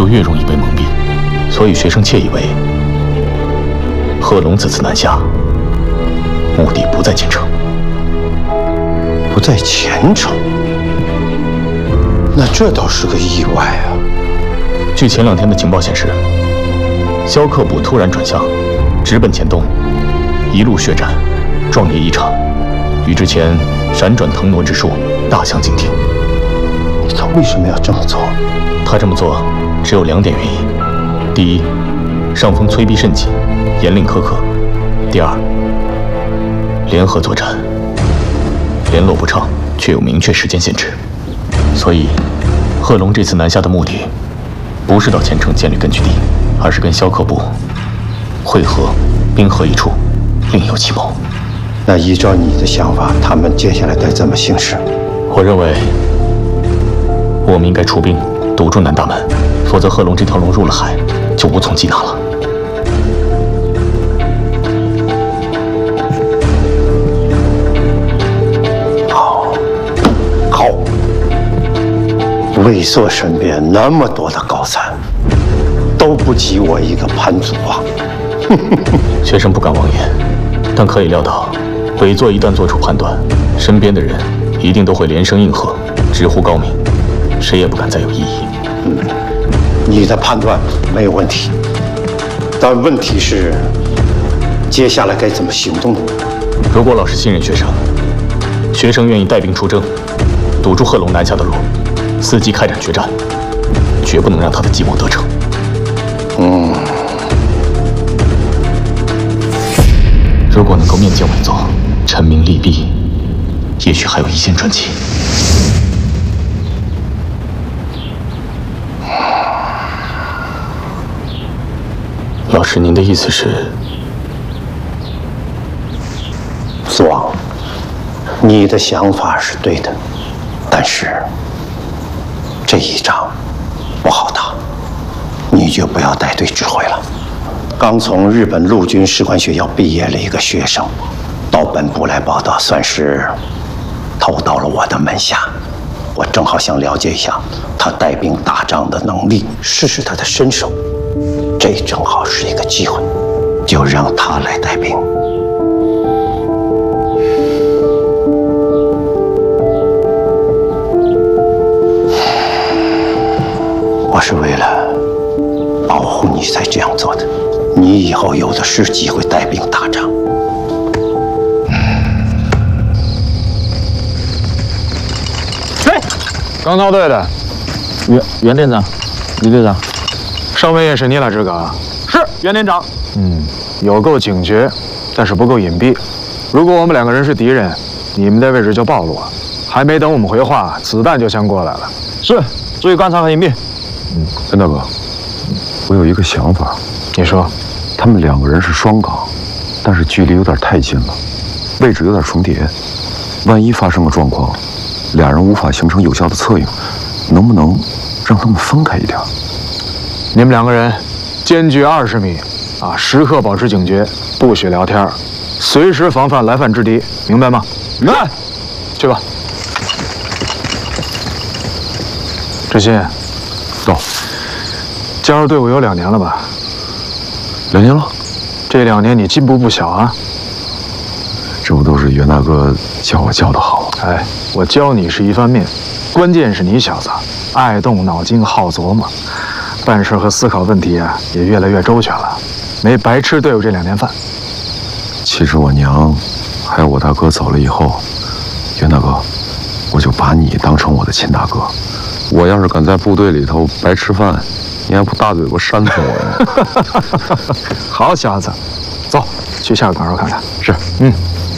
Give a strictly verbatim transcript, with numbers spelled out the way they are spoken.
就越容易被蒙蔽。所以学生窃以为贺龙此次南下，目的不在前程。 不在前程？那这倒是个意外啊！ 据前两天的情报显示，萧克部突然转向，直奔前东，一路血战，壮烈异常，与之前闪转腾挪之术大相径庭。 他为什么要这么做？ 他这么做只有两点原因：第一，上峰催逼甚紧，严令苛刻；第二，联合作战，联络不畅，却有明确时间限制。所以，贺龙这次南下的目的，不是到前程建立根据地，而是跟萧克部会合，兵合一处，另有其谋。 那依照你的想法，他们接下来该怎么行事？ 我认为，我们应该出兵堵住南大门，否则贺龙这条龙入了海，就无从缉拿了。 好，好。魏硕身边那么多的高参，都不及我一个潘祖啊！ 学生不敢妄言，但可以料到，北座一旦做出判断，身边的人一定都会连声应和，直呼高明，谁也不敢再有异议。 嗯，你的判断没有问题，但问题是，接下来该怎么行动呢？ 如果老师信任学生，学生愿意带兵出征，堵住贺龙南下的路，伺机开展决战，绝不能让他的计谋得逞。 嗯， 如果能够面见魏座，陈明利弊，也许还有一线传奇。老师，您的意思是？ 子王，你的想法是对的，但是这一仗不好打，你就不要带队指挥了。刚从日本陆军士官学校毕业了一个学生，到本部来报道，算是投到了我的门下。我正好想了解一下他带兵打仗的能力，试试他的身手。这正好是一个机会，就让他来带兵。我是为了保护你才这样做的，你以后有的是机会带兵打仗。 哎，刚到队的， 袁袁连长，李队长。 上尉也是你来指岗？ 是，袁连长。 嗯，有够警觉，但是不够隐蔽。如果我们两个人是敌人，你们的位置就暴露了。还没等我们回话，子弹就先过来了。 是，注意观察和隐蔽。 嗯，袁大哥，我有一个想法。 你说， 他们两个人是双岗，但是距离有点太近了，位置有点重叠。万一发生个状况，俩人无法形成有效的策应，能不能让他们分开一点？ 你们两个人间距二十米，啊，时刻保持警觉，不许聊天，随时防范来犯之敌，明白吗？ 明白。 去吧。志新， 到。 加入队伍有两年了吧？ 两年了。 这两年你进步不小啊。 这不都是袁大哥教我教的好？ 哎，我教你是一方面，关键是你小子爱动脑筋，好琢磨。办事和思考问题啊，也越来越周全了，没白吃队伍这两年饭。 其实我娘，还有我大哥走了以后，袁大哥，我就把你当成我的亲大哥。我要是敢在部队里头白吃饭，你还不大嘴巴扇死我呀？ 好小子，走去下个岗哨看看。 是， 嗯。